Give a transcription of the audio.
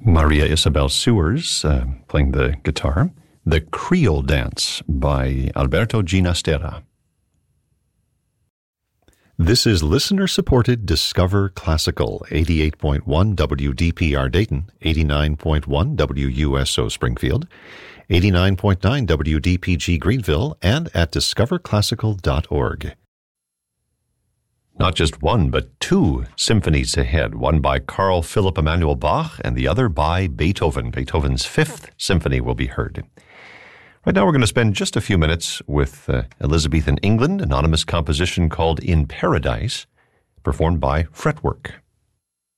Maria Isabel Sewers playing the guitar. The Creole Dance by Alberto Ginastera. This is listener-supported Discover Classical, 88.1 WDPR Dayton, 89.1 WUSO Springfield, 89.9 WDPG Greenville, and at discoverclassical.org. Not just one, but two symphonies ahead, one by Carl Philipp Emanuel Bach and the other by Beethoven. Beethoven's Fifth Symphony will be heard. Right now we're going to spend just a few minutes with Elizabethan England, an anonymous composition called In Paradise, performed by Fretwork.